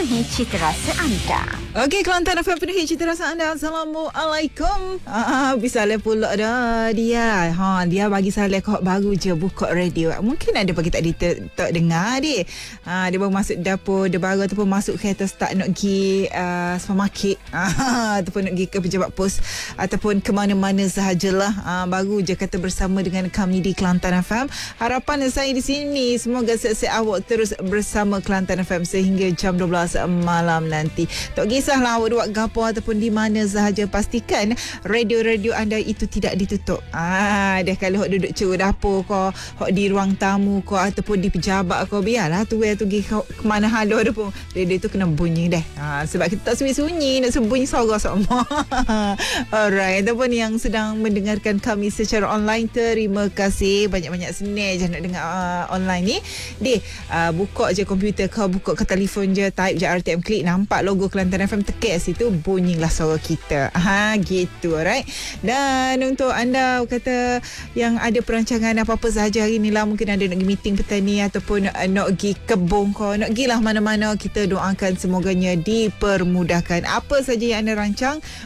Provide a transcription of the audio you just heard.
penuhi cita rasa anda. Okey, Kelantan FM penuhi cita rasa anda. Assalamualaikum. Bisa pula dah dia. Dia bagi saya kok baru je buka radio. Mungkin ada bagi tak dengar dia. Dia baru masuk dapur, dia baru ataupun masuk kereta start nak pergi supermarket. Ataupun nak pergi ke pejabat pos ataupun ke mana-mana sahajalah. Baru je kata bersama dengan kami di Kelantan FM. Harapan saya di sini semoga sihat-sihat awak terus bersama Kelantan FM sehingga jam 12 malam nanti. Tak kisahlah awak buat gapo ataupun di mana sahaja, pastikan radio-radio anda itu tidak ditutup. Dah kalau hok duduk ceruk dapur ko, hok di ruang tamu ko ataupun di pejabat ko, biarlah tu pergi ke mana halau dah pun radio tu kena bunyi dah. Sebab kita tak sunyi-sunyi, nak sembunyi suara sama. Alright, ataupun yang sedang mendengarkan kami secara online, terima kasih banyak-banyak senang je nak dengar online ni. Buka je komputer kau, buka ke telefon je, type je RTM, klik nampak logo Kelantan FM, tekan situ, bunyilah suara kita. Gitu, alright. Dan untuk anda kata yang ada perancangan apa-apa sahaja hari ni lah, mungkin ada nak pergi meeting petani ataupun nak pergi kebun kau, nak pergilah mana-mana, kita doakan semoganya dipermudahkan. Apa saja yang anda rancang,